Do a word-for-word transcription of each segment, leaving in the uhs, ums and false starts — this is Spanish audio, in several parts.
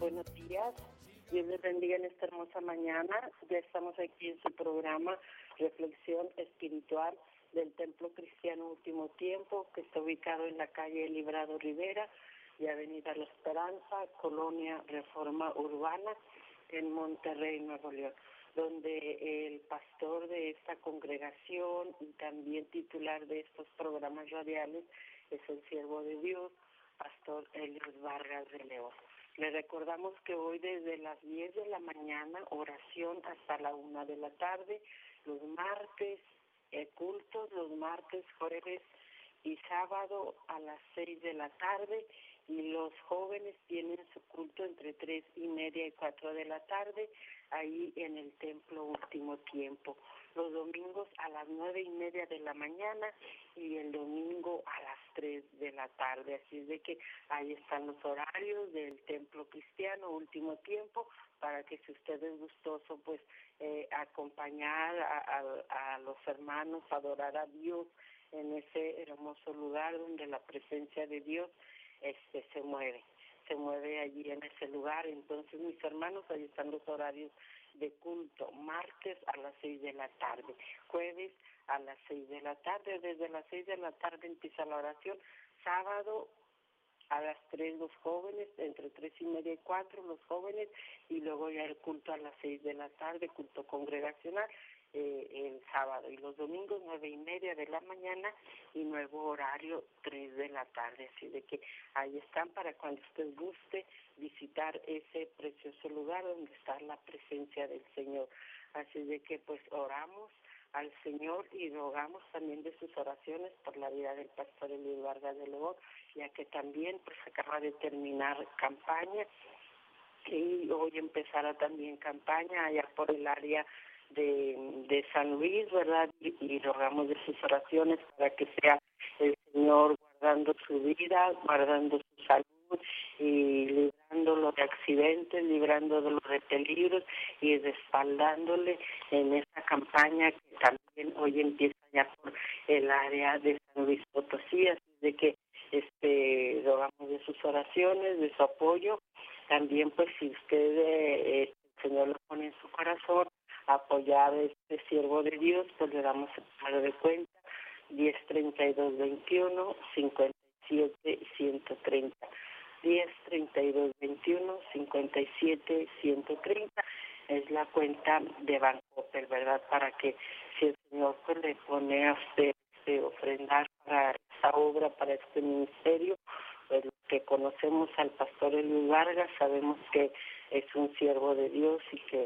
buenos días. Dios les bendiga en esta hermosa mañana. Ya estamos aquí en su programa Reflexión Espiritual del Templo Cristiano Último Tiempo, que está ubicado en la calle Librado Rivera y Avenida La Esperanza, Colonia Reforma Urbana, en Monterrey, Nuevo León, donde el pastor de esta congregación y también titular de estos programas radiales es el siervo de Dios, Pastor Eliud Vargas de León. Le recordamos que hoy desde las diez de la mañana, oración hasta la una de la tarde, los martes, eh, cultos, los martes, jueves y sábado a las seis de la tarde, y los jóvenes tienen su culto entre tres y media y cuatro de la tarde, ahí en el Templo Último Tiempo. Los domingos a las nueve y media de la mañana y el domingo a las tres de la tarde. Así es de que ahí están los horarios del Templo Cristiano Último Tiempo, para que si usted es gustoso, pues eh, acompañar a, a, a los hermanos, adorar a Dios en ese hermoso lugar donde la presencia de Dios este se mueve, se mueve allí en ese lugar. Entonces, mis hermanos, ahí están los horarios de culto: martes a las seis de la tarde, jueves a las seis de la tarde, desde las seis de la tarde empieza la oración, sábado a las tres los jóvenes, entre tres y media y cuatro los jóvenes, y luego ya el culto a las seis de la tarde, culto congregacional, eh, el sábado, y los domingos nueve y media de la mañana y nuevo horario tres de la tarde. Así de que ahí están para cuando usted guste visitar ese precioso lugar donde está la presencia del Señor. Así de que pues oramos al Señor y rogamos también de sus oraciones por la vida del pastor Eliud Vargas de León, ya que también pues acaba de terminar campaña y hoy empezará también campaña allá por el área de, de San Luis, ¿verdad? Y, y rogamos de sus oraciones para que sea el Señor guardando su vida, guardando su salud y librándolo de accidentes, librándolo de peligros y respaldándole en esta campaña que también hoy empieza ya por el área de San Luis Potosí. Así de que este rogamos de sus oraciones, de su apoyo. También pues si usted, eh, el Señor lo pone en su corazón, apoyar a este siervo de Dios, pues le damos el número de cuenta diez treinta y dos veintiuno cincuenta y siete ciento treinta. diez treinta y dos veintiuno cincuenta y siete ciento treinta es la cuenta de Bancoppel, ¿verdad? Para que si el Señor pues le pone a usted de ofrendar para esta obra, para este ministerio, pues los que conocemos al pastor Eliud Vargas sabemos que es un siervo de Dios y que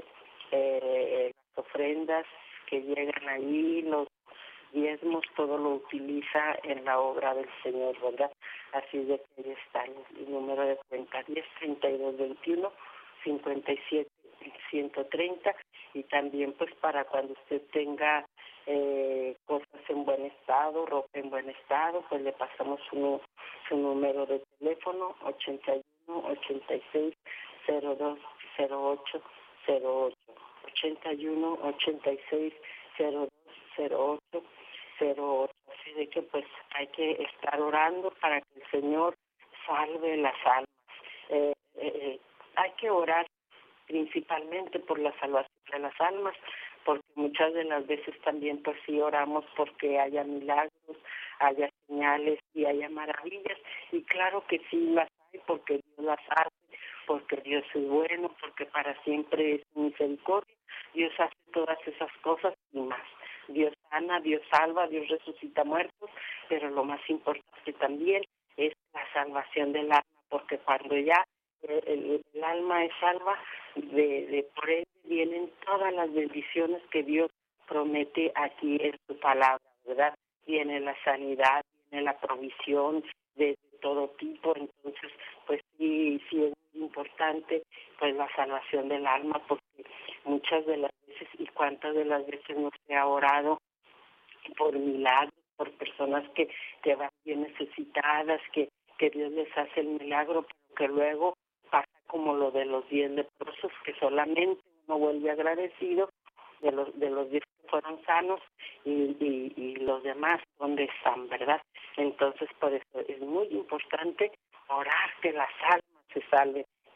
eh, las ofrendas que llegan ahí, los diezmos, todo lo utiliza en la obra del Señor, ¿verdad? Así de que ahí está el, el número de cuenta diez treinta y dos veintiuno cincuenta y siete ciento treinta, y también pues para cuando usted tenga eh, cosas en buen estado, ropa en buen estado, pues le pasamos su, su número de teléfono ochenta y uno ochenta y seis cero dos cero ocho cero ocho, ochenta y uno ochenta y seis cero dos cero ocho cero ocho. Así de que pues hay que estar orando para que el Señor salve las almas. Eh, eh, hay que orar principalmente por la salvación de las almas, porque muchas de las veces también pues sí oramos porque haya milagros, haya señales y haya maravillas, y claro que sí las hay, porque Dios las hace, porque Dios es bueno, porque para siempre es misericordia. Dios hace todas esas cosas y más. Dios sana, Dios salva, Dios resucita muertos, pero lo más importante también es la salvación del alma, porque cuando ya el, el, el alma es salva, de, de por él vienen todas las bendiciones que Dios promete aquí en su palabra, ¿verdad? Viene la sanidad, viene la provisión de, de todo tipo. Entonces pues sí, sí es muy importante pues la salvación del alma, porque muchas de las veces y cuántas de las veces no se ha orado por milagros, por personas que, que van bien necesitadas, que, que Dios les hace el milagro, pero que luego pasa como lo de los diez leprosos, que solamente uno vuelve agradecido de los de los diez que fueron sanos y, y, y los demás donde están, ¿verdad? Entonces por eso es muy importante orar que las almas se salven,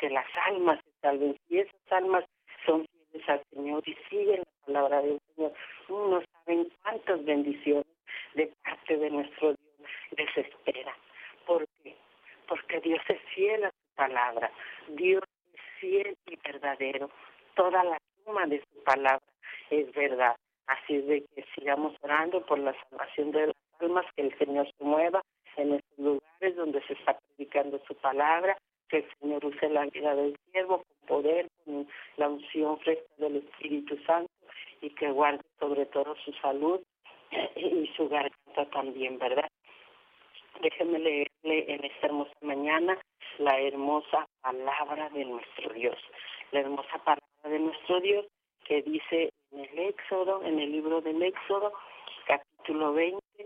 que las almas se salven. Si esas almas son fieles al Señor y siguen la palabra del Señor, no saben cuántas bendiciones de parte de nuestro Dios les espera. ¿Por qué? Porque Dios es fiel a su palabra. Dios es fiel y verdadero. Toda la suma de su palabra es verdad. Así es de que sigamos orando por la salvación de las almas, que el Señor se mueva en estos lugares donde se está predicando su palabra, que el Señor use la vida del siervo con poder, con la unción fresca del Espíritu Santo, y que guarde sobre todo su salud y su garganta también, ¿verdad? Déjenme leerle en esta hermosa mañana la hermosa palabra de nuestro Dios. La hermosa palabra de nuestro Dios que dice en el Éxodo, en el libro del Éxodo, capítulo veinte.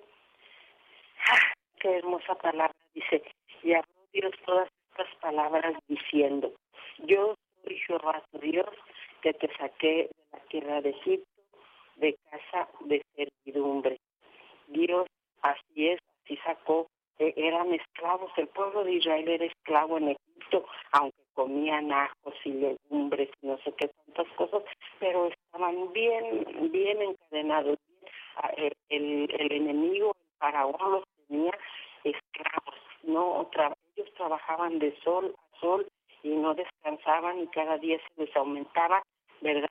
¡Ah, qué hermosa palabra! Dice, y habló Dios todas estas palabras diciendo, yo soy Jehová tu Dios, que te saqué de la tierra de Egipto, de casa de servidumbre. Dios, así es, así sacó. Eran esclavos, el pueblo de Israel era esclavo en Egipto, aunque comían ajos y legumbres y no sé qué tantas cosas, pero estaban bien, bien encadenados. El, el, el enemigo, el faraón, los tenía esclavos. No, tra- ellos trabajaban de sol a sol y no descansaban, y cada día se les aumentaba, ¿verdad?,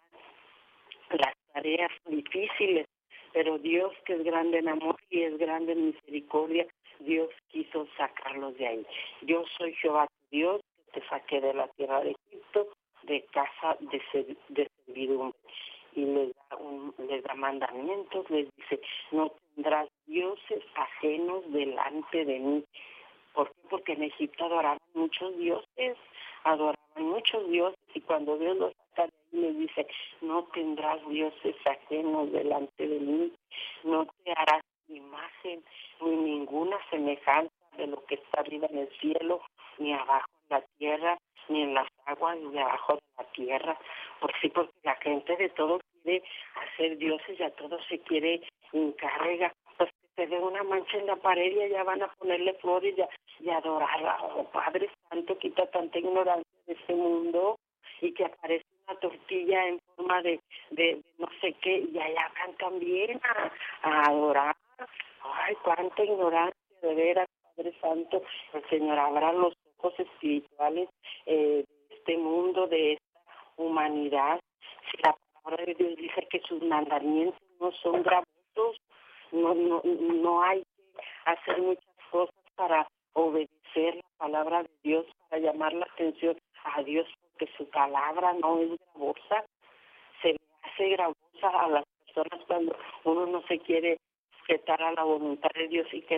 las tareas difíciles. Pero Dios, que es grande en amor y es grande en misericordia, Dios quiso sacarlos de ahí. Yo soy Jehová tu Dios, que te saqué de la tierra de Egipto, de casa de, ser, de servidumbre. Y les da, un, les da mandamientos, les dice, no tendrás dioses ajenos delante de mí. ¿Por qué? Porque en Egipto adoraban muchos dioses, adoraban muchos dioses, y cuando Dios los saca de ahí les dice, no tendrás dioses ajenos delante de mí, no te harás imagen ni ninguna semejanza de lo que está arriba en el cielo, ni abajo en la tierra, ni en las aguas de abajo de la tierra. Por sí, porque la gente de todo quiere hacer dioses, ya todo se quiere encargar. Pues que se ve una mancha en la pared y ya van a ponerle flores y, y adorarla. Oh, Padre Santo, quita tanta ignorancia de este mundo, y que aparece una tortilla en forma de, de, de no sé qué, y allá van también a, a adorar. Ay, cuánta ignorancia, de veras, Padre Santo. El Señor abra los ojos espirituales eh, de este mundo, de esta humanidad. Si la palabra de Dios dice que sus mandamientos no son gravosos, no, no, no hay que hacer muchas cosas para obedecer la palabra de Dios, para llamar la atención a Dios, porque su palabra no es gravosa. Se le hace gravosa a las personas cuando uno no se quiere sujetar a la voluntad de Dios y que